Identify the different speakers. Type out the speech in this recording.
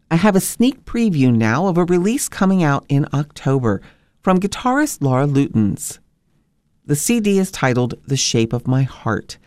Speaker 1: I have a sneak preview now of a release coming out in October from guitarist Laura Lutens. The CD is titled The Shape of My Heart,